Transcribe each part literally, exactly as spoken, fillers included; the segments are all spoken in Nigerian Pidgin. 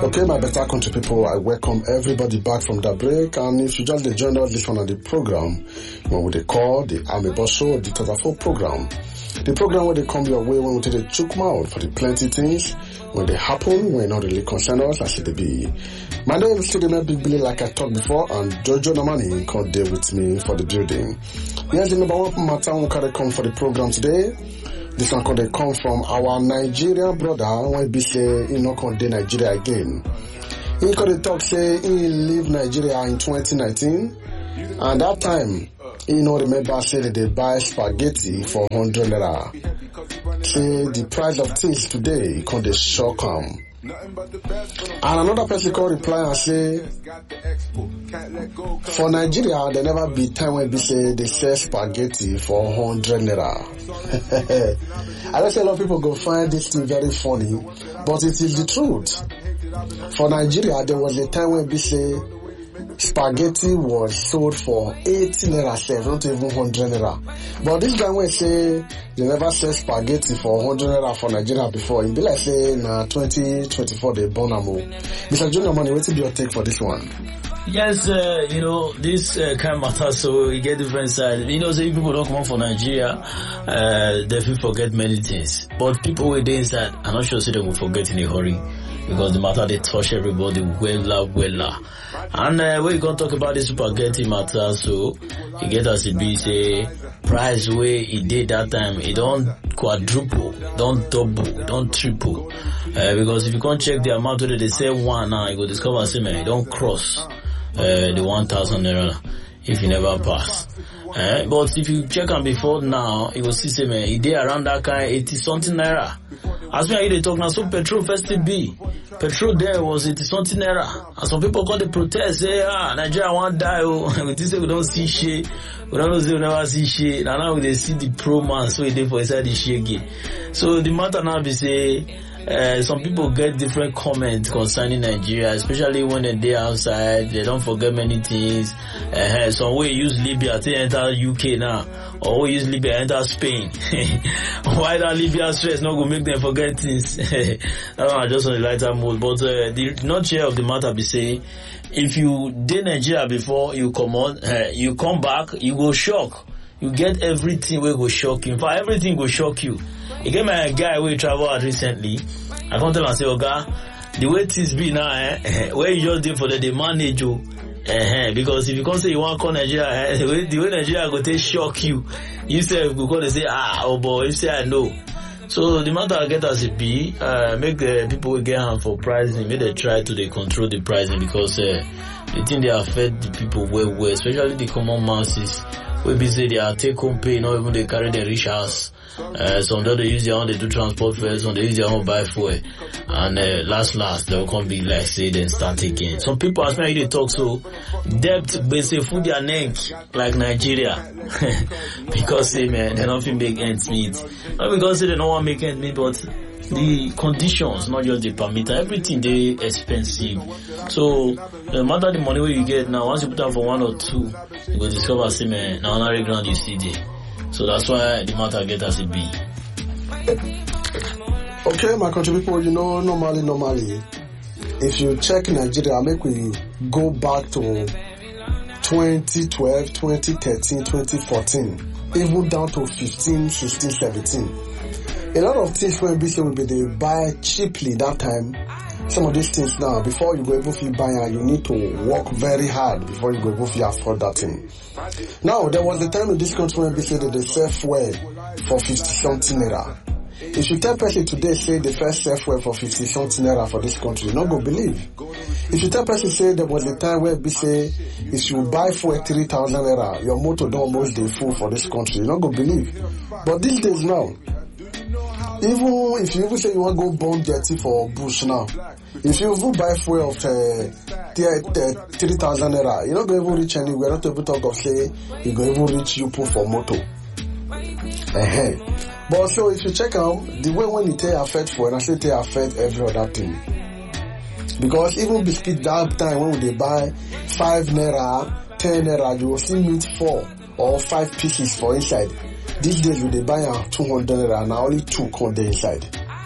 Okay, my better country people, I welcome everybody back from the break. And if you just joined us this one on the program, what would they call the Amebo Show, the Tatafo program? The program where they come your way when we take the chook mouth for the plenty things, when they happen, when not really concern us, as it be. My name is Studio Big Billy, like I talked before, and Jojo Namani come there with me for the building. Here's the number one matter we can come for the program today. This one could come from our Nigerian brother when he say he not come to Nigeria again. He could talk say he leave Nigeria in twenty nineteen, and that time he not remember say that they buy spaghetti for one hundred naira. Say the price of things today can dey shock him. And another person could reply and say, for Nigeria, there never be time when they say they sell spaghetti for one hundred naira. I don't say a lot of people go find this thing very funny, but it is the truth. For Nigeria, there was a time when they say spaghetti was sold for eighty naira, seven, not even one hundred naira. But this guy will say they never sell spaghetti for one hundred naira for Nigeria before. It be like say na twenty twenty-four they born am. Mister Junior Money, what is your take for this one? Yes, uh, you know, this uh, kind of matter, so you get different side. You know, say people don't come out for Nigeria, uh, they will forget many things. But people with the inside, I'm not sure say they will forget in a hurry. Because the matter they touch everybody wella wella. And uh, when you gonna talk about this spaghetti matter, so you get as it be say price where it did that time, it don't quadruple, don't double, don't triple. Uh, because if you can't check the amount where they say one now, you go discover say man, it don't cross uh, the one thousand naira if you never pass. Uh, but if you check on before now, you will see say man, it did around that kind eighty something naira. As me they talk now, so petrol first it be. Petrol there was eighty something naira. And some people call the protest, say, ah, Nigeria won't die. Oh, we say we don't see shit. We don't say we never see shit. And now they see the pro man, so they for inside the shit again. So the matter now be say, Uh, some people get different comments concerning Nigeria, especially when they're outside. They don't forget many things. Uh, some way use Libya to enter U K now, or we use Libya enter Spain. Why that Libya stress not gonna make them forget things? That one just on the lighter mood. But uh, the nutshell of the matter be say, if you did Nigeria before you come on, uh, you come back, you go shock. You get everything will go shock you. In fact, everything will shock you. You get my guy who travel out recently. I come tell him and say, okay, the way things be now, eh, where you just did for the, the manage you. Eh, because if you come say you want to call Nigeria, eh, the way, the way Nigeria go take shock you, you say, you go to say, ah, oh boy, you say I know. So the matter I get as it be, uh, make the people get hand for pricing, make they try to they control the pricing because, uh, the thing they affect the people well, well, especially the common masses. We be say they are take home pay, not even they carry their rich house. Uh, some don't they use their own, they do transport fares, some they use their own buy fuel. And, uh, last, last, they'll come be like, say, then start again. Some people ask me how they talk so, debt, they say, food their neck, like Nigeria. Because, say, man, they don't feel make ends meet. Not because they don't want to make ends meet, but the conditions, not just the permit, everything they expensive. So, no matter the money where you get now, once you put out for one or two, you go discover, say, man, now on every ground you see there. So that's why the matter get as it be. Okay, my country people, you know, normally, normally, if you check Nigeria, make we go back to twenty twelve, twenty thirteen, twenty fourteen, even down to fifteen, sixteen, seventeen. A lot of things when B C will be they buy cheaply that time. Some of these things now, before you go able to buy and you need to work very hard before you go able to afford that thing. Now, there was a time in this country when they said that they sell fuel for fifty something naira. If you tell person today say they first sell fuel for fifty something naira for this country, you not go believe. If you tell person say there was a time where they say if you buy fuel three thousand naira, your motor don't almost dey full for this country, you not go believe. But these days now, even if you even say you want to go burn jetty for bush now, if you even buy fuel of uh, three thousand naira, you're not going to even reach anywhere. Not able to talk of say you're going to even reach you pull for motor. Uh-huh. But so if you check out the way when it affect fuel, and I say it affect every other thing. Because even biscuit that time when they buy five naira, ten naira, you will still meet four or five pieces for inside. These days when they buy a two hundred naira, and only two come there inside.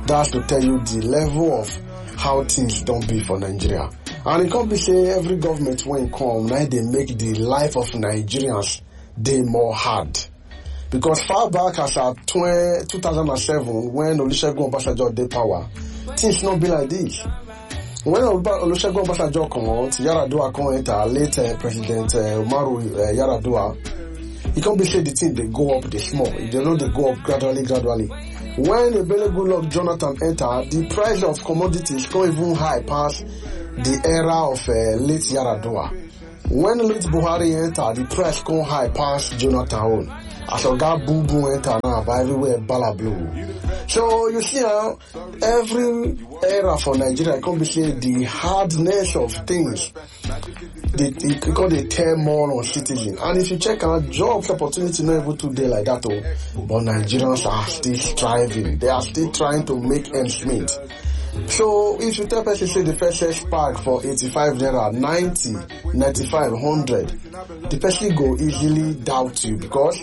That's to tell you the level of how things don't be for Nigeria. And it can't be say every government when come, now they make the life of Nigerians day more hard. Because far back as at two thousand seven, when Olusegun Obasanjo dey power, things not be like this. When Olusegun Obasanjo come out, Yaradua come enter, late uh, President uh, Umaru uh, Yaradua, it can't be say the thing they go up, they small. They know they go up gradually, gradually. When Ebele Goodluck Jonathan enter, the price of commodities go even high past the era of uh, late Yaradua. When late Buhari enter, the price go high past Jonathan own. As a guy boom boom enter now, by everywhere bala blue. So you see how every era for Nigeria can be say the hardness of things. They, they, because they tear more on citizens. And if you check out jobs opportunity not able to do like that, oh, but Nigerians are still striving. They are still trying to make ends meet. So if you tell person say the first spark for eighty-five naira, ninety, ninety-five, one hundred, the person go easily doubt you because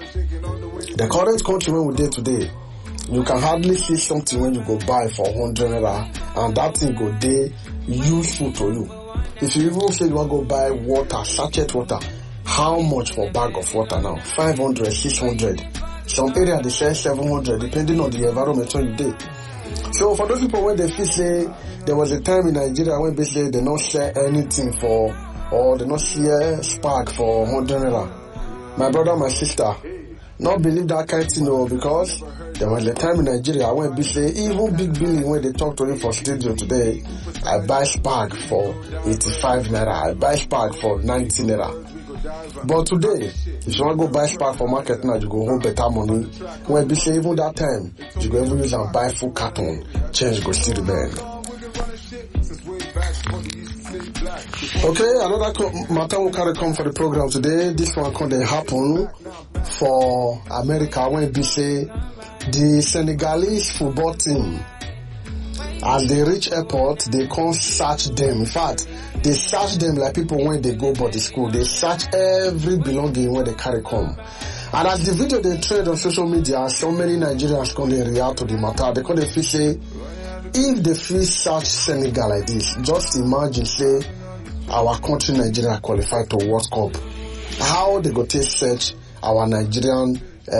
the current country when we did today, you can hardly see something when you go buy for one hundred naira and that thing go dey useful to you. If you even say you want to go buy water, sachet water, how much for a bag of water now? five hundred, six hundred. Some area they sell seven hundred depending on the environment where you did. So for those people when they feel say there was a time in Nigeria when basically they not sell anything for or they not sell spark for one hundred naira. My brother, my sister, not believe that kind of thing no, because there was a time in Nigeria when they say even big billing when they talk to him for studio today, I buy spark for eighty-five naira, I buy spark for ninety naira. But today, if you want to go buy spark for market now, you go home better money. When they say even that time, you go even use and buy full carton, change go still remain. Okay, another co- matter will carry come for the program today. This one can they happen for America when they say the Senegalese football team, as they reach airport, they can't search them. In fact, they search them like people when they go body school. They search every belonging when they carry come. And as the video they trade on social media, so many Nigerians come they react to the matter. They come they feel say, if they feel search Senegal like this, just imagine say our country Nigeria qualified to World Cup. How they go take search our Nigerian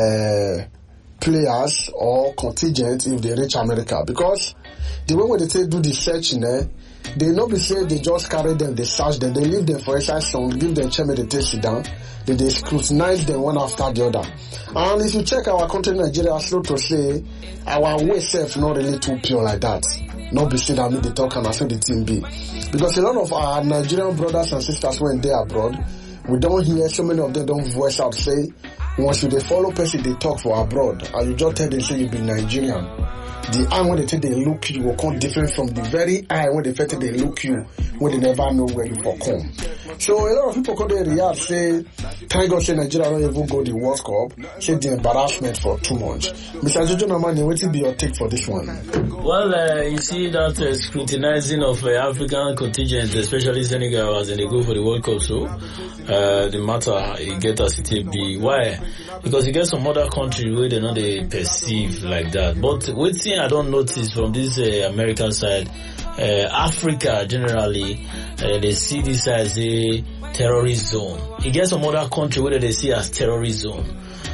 uh, players or contingent if they reach America? Because the way when they take do the searching, eh, they not be say they just carry them, they search them, they leave them for exercise song, give them chairman, they take it down, they, they scrutinize them one after the other. And if you check our country Nigeria, slow to say our way self not really too pure like that. Not be say that me they talk and I say the team be. Because a lot of our Nigerian brothers and sisters when they abroad, we don't hear so many of them don't voice out say once you they follow person they talk for abroad and you just tell them say you be Nigerian. The eye when they take they look you will come different from the very eye when they take they look you when they never know where you for come. So a lot of people come there react say thank God say Nigeria don't even go the World Cup, say the embarrassment for too much. Mister Jojo Namani, what will be your take for this one? Well, uh, you see that uh, scrutinizing of uh, African contingent, especially Senegal, as they go for the World Cup, so uh, the matter it get as it be. Why? Because you get some other countries where they not they perceive like that. But one thing I don't notice from this uh, American side, uh, Africa generally, uh, they see this as a terrorist zone. You get some other country where they see as terrorist zone.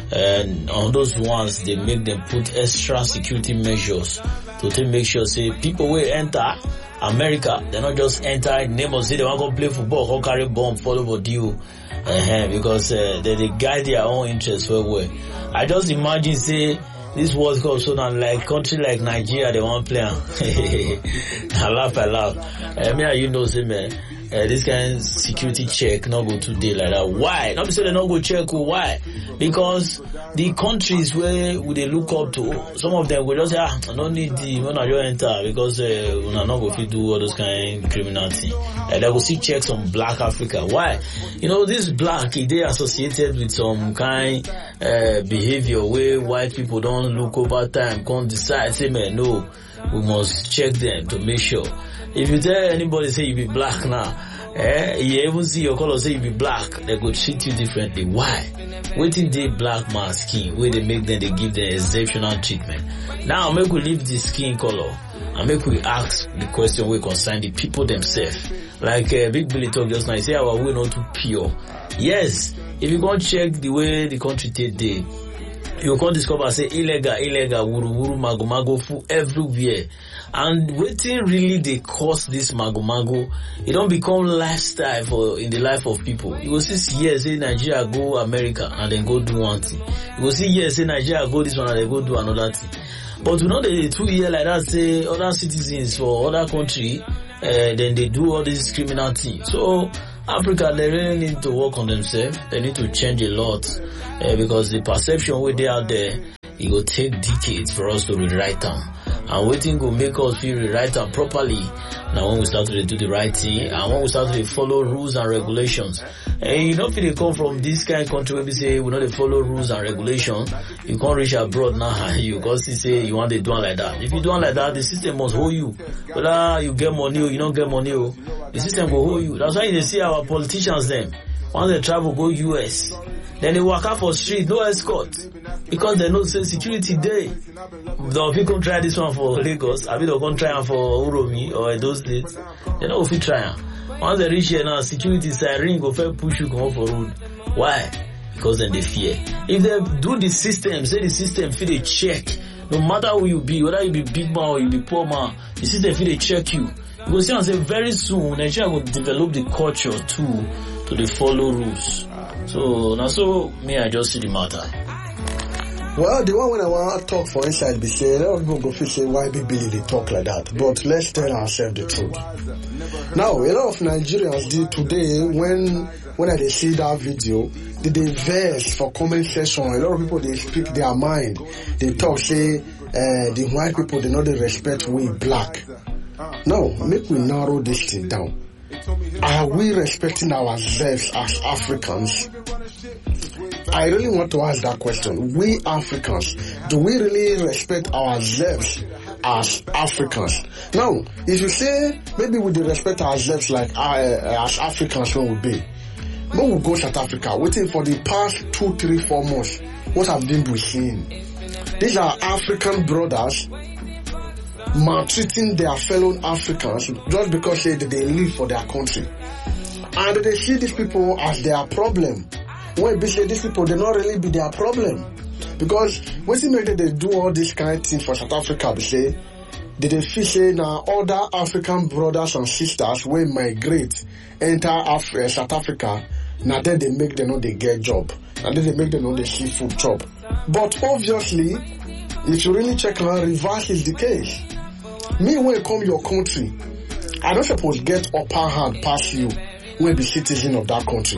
And on those ones, they make them put extra security measures to take make sure, say, people will enter America, they not just enter in the name of say they want to go play football, or carry bomb, follow for deal, uh-huh, because uh, they, they guide their own interests very well. I just imagine, say, this World Cup, so now like country like Nigeria, they want to play. I laugh, I laugh. I mean, you know, say, man, uh, this kind of security check not go today like that. Why? Not say they not go check. Why? Because the countries where would they look up to, some of them will just say, ah, I don't need the when I just enter because uh, we are not going to do all those kind of criminality. And they will see checks on Black Africa. Why? You know, this black, they associated with some kind uh, behavior where white people don't look over time, can't decide, say, man, no, we must check them to make sure. If you tell anybody say you be black now, Eh, you even see your color say you be black, they go treat you differently. Why? Waiting the black man skin, where they make them, they give them exceptional treatment. Now make we leave the skin color and make we ask the question we concern the people themselves. Like uh, Big Billy talk just now, he say our way not too pure. Yes, if you go check the way the country take day, you can discover say illegal, illegal, wuru wuru, mago mago full everywhere. And waiting really they cause this mago mago, it don't become lifestyle for in the life of people. You will see yes, say Nigeria go America and then go do one thing. You will see yes, say Nigeria go this one and then go do another thing. But we know the two year like that say other citizens for other country, uh, then they do all these criminal things. So Africa, they really need to work on themselves. They need to change a lot uh, because the perception way they out there, it will take decades for us to rewrite them. And waiting will make us feel rewrite them properly. Now when we start to do the right thing, and when we start to follow rules and regulations, and you don't feel they come from this kind of country where we say we know they follow rules and regulations. You can't reach abroad now. You can't say you want to do it like that. If you do it like that, the system must hold you. Whether you get money or you don't get money, the system will hold you. That's why you see our politicians them. Once they travel, go U S. Then they walk out for street, no escort. Because they know say security day. Now if you can try this one for Lagos, I mean they can try it for Uromi or those states. They know if you try it. Once they reach here now, security siren go first push you come off for road. Why? Because then they fear. If they do the system, say the system feel they check. No matter who you be, whether you be big man or you be poor man, the system feel they check you. You will see and say very soon Nigeria will develop the culture too to the follow rules. So now so me I just see the matter. Well, the one when I want to talk for inside be say, a lot of people go feel say why Big Billy they talk like that. But let's tell ourselves the truth. Now, a lot of Nigerians did today when when I they see that video, they they verse for comment section. A lot of people they speak their mind. They talk say uh, the white people they know they respect we black. Now, make we narrow this thing down. Are we respecting ourselves as Africans? I really want to ask that question. We Africans, do we really respect ourselves as Africans? Now, if you say maybe we do respect ourselves like uh, as Africans when we be, when we go South Africa, waiting for the past two, three, four months, what have been we seeing? These are African brothers maltreating their fellow Africans just because they, they live for their country. And they see these people as their problem. When they say these people, they not really be their problem. Because when they make they do all this kind of thing for South Africa, they say, they, they feel say now other African brothers and sisters will migrate, enter Af- South Africa, now then they make them know they get job. And then they make them know they see food job. But obviously, if you really check now, reverse is the case. Me, when you come your country, I don't suppose get upper hand past you when you be citizen of that country.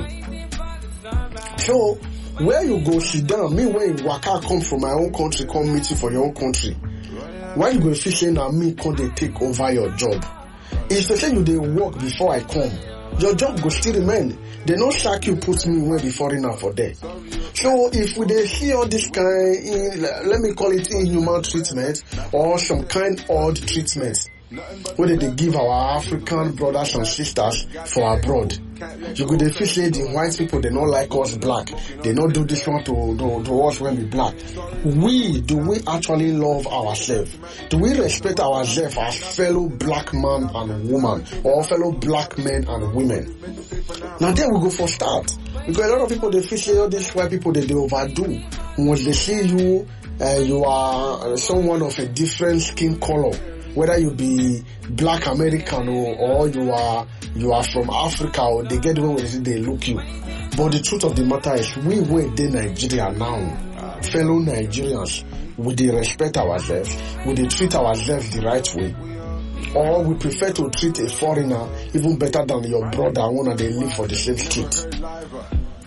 So, where you go sit down, me when Waka come from my own country, come meet you for your own country. Why you go feel say now me come they take over your job? If they say you they work before I come, your job go still remain. They no sack you put me where the foreigner for there. So if we they see all this kind, in, let me call it inhuman treatment or some kind odd treatment, whether they give our African brothers and sisters for abroad, you could they feel say the white people they don't like us black, they don't do this one to, to, to us when we black. We do we actually love ourselves? Do we respect ourselves as fellow black man and woman or fellow black men and women? Now there we go for start. Because a lot of people they feel say all these white people they, they overdo. Once they see you, uh, you are someone of a different skin color. Whether you be black American or, or you are you are from Africa or they get away with it, they look you. But the truth of the matter is we were in Nigeria now, fellow Nigerians, would they respect ourselves? Would they treat ourselves the right way? Or we prefer to treat a foreigner even better than your brother one and they live for the same street?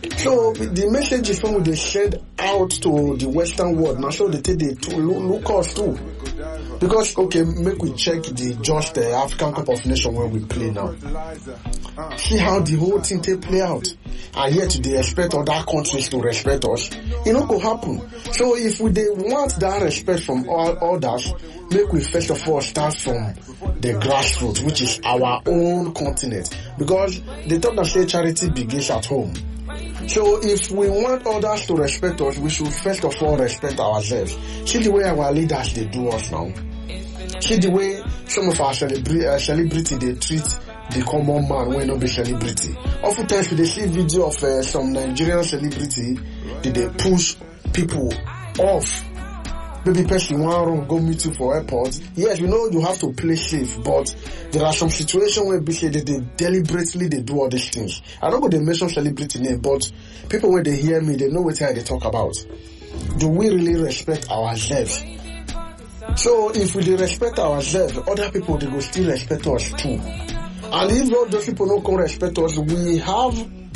So the message is when they shed out to the Western world. Now, so they take the to look us too. Because, okay, make we check the just the uh, African Cup of Nations when we play now. See how the whole thing take play out. And yet they expect other countries to respect us. It not go happen. So if we they want that respect from all others, make we first of all start from the grassroots, which is our own continent. Because they thought that say charity begins at home. So if we want others to respect us, we should first of all respect ourselves. See the way our leaders they do us now. See the way some of our celebra- uh, celebrity they treat the common man when not be celebrity. Oftentimes they see video of uh, some Nigerian celebrity that they push people off. Maybe person one wrong go meet you for airport. Yes, we know you have to play safe, but there are some situations where they, they deliberately they do all these things. I don't go to mention celebrity name, but people when they hear me, they know what they talk about. Do we really respect ourselves? So if we respect ourselves, other people they will still respect us too. And if all those people don't come respect us, we have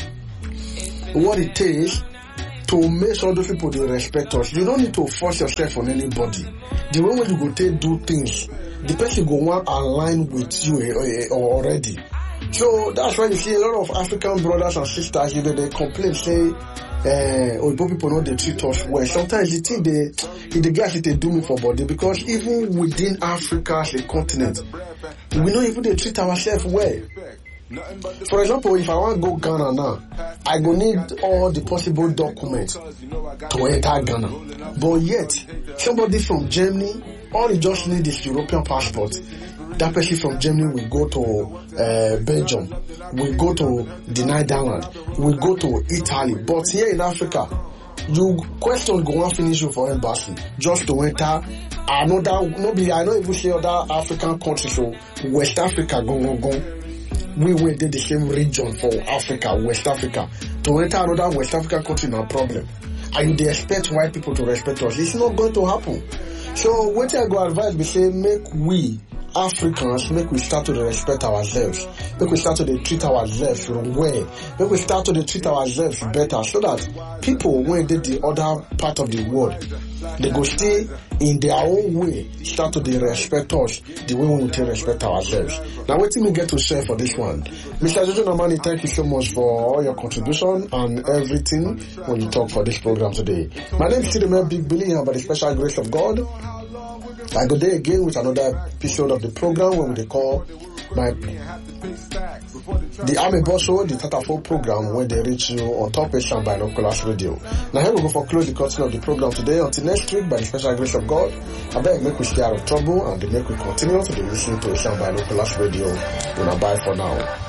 what it takes to make sure those people they respect us. You don't need to force yourself on anybody. The way when you go take do things, the person go want align with you uh, uh, already. So that's why you see a lot of African brothers and sisters, you know, they complain, say, uh, or people know they treat us well. Sometimes you think they, the guys they do me for body, because even within Africa as a continent, we don't even they treat ourselves well. For example, if I want to go Ghana now, I go need all the possible documents to enter Ghana. But yet, somebody from Germany, all you just need is European passport. That person from Germany will go to uh, Belgium, will go to the Netherlands, will go to Italy. But here in Africa, you question go and finish you for embassy just to enter another. Nobody, I don't even say other African countries. So West Africa, go go go. We went in the same region for Africa, West Africa. To enter another West African country, no problem. And they expect white people to respect us. It's not going to happen. So what I go advise, we say, make we Africans, make we start to respect ourselves. Make we start to treat ourselves well. Make we start to treat ourselves better, so that people, when they the other part of the world, they go stay in their own way, start to they respect us the way we take respect ourselves. Now, what do we get to share for this one? Mister Jojo Namani, thank you so much for all your contribution and everything when you talk for this program today. My name is Sidemel Big Billy, and by the special grace of God, I go there again with another episode of the program where we call my the Army Boss Show, the Tatafo program, where they reach you on Top Asian Binoculars Radio. Now here we go for close the curtain of the program today. Until next week, by the special grace of God, I beg make we stay out of trouble and they make we continue to be listening to Asian Binoculars Radio. We'll bye for now.